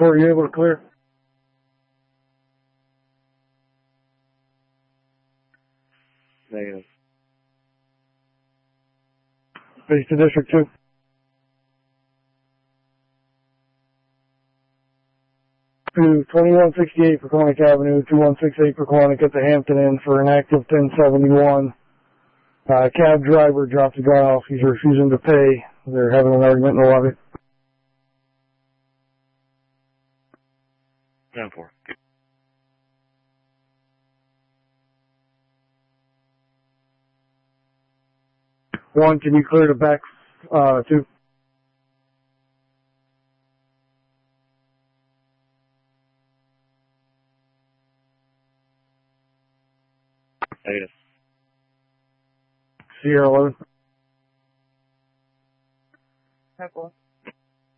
4, are you able to clear? Negative. Base to District 2. To 2168 Paquonic Avenue, 2168 Paquonic at the Hampton Inn for an active 1071. Cab driver dropped the guy off. He's refusing to pay. They're having an argument in the lobby. 10-4. 1, can you clear the back 2? Negative. Sierra 11. 10-4.